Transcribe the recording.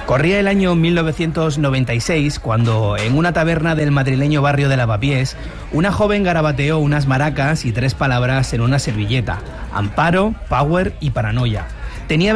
Corría el año 1996 cuando, en una taberna del madrileño barrio de Lavapiés, una joven garabateó unas maracas y 3 palabras en una servilleta: amparo, power y paranoia. Tenía